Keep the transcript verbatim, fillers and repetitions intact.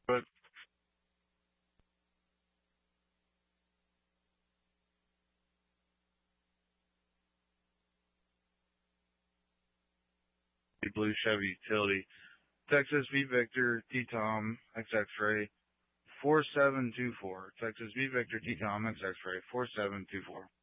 But Blue Chevy Utility. Texas V Victor T Tom X X-ray four seven two four. Texas V Victor T Tom X X-ray four seven two four.